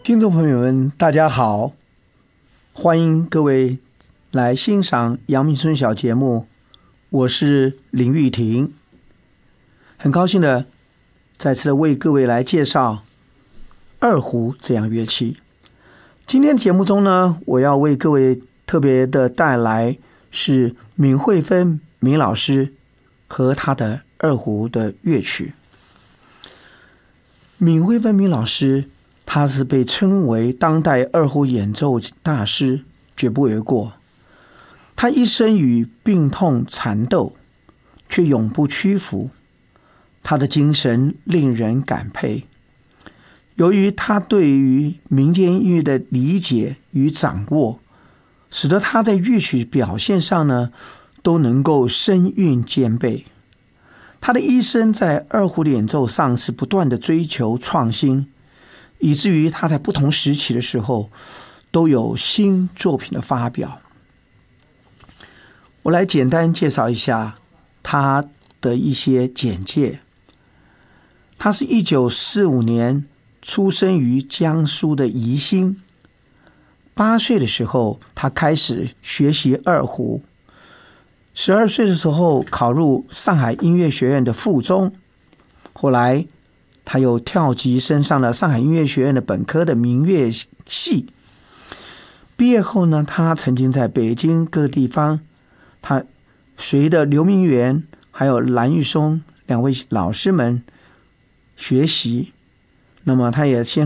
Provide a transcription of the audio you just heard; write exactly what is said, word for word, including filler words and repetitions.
听众朋友们，大家好，欢迎各位来欣赏阳明村小节目，我是林玉婷，很高兴的再次的为各位来介绍二胡这样乐器。今天节目中呢，我要为各位特别的带来是闵惠芬闵老师和他的二胡的乐曲。闵惠芬闵老师他是被称为当代二胡演奏大师，绝不为过。他一生与病痛缠斗，却永不屈服。他的精神令人感佩。由于他对于民间音乐的理解与掌握，使得他在乐曲表现上呢，都能够声韵兼备。他的一生在二胡的演奏上是不断的追求创新，以至于他在不同时期的时候都有新作品的发表。我来简单介绍一下他的一些简介。他是一九四五年出生于江苏的宜兴，八岁的时候他开始学习二胡，十二岁的时候考入上海音乐学院的附中，后来他又跳级升上了上海音乐学院的本科的民乐系。毕业后呢，他曾经在北京各地方，他随着刘明元还有蓝玉松两位老师们学习。那么他也先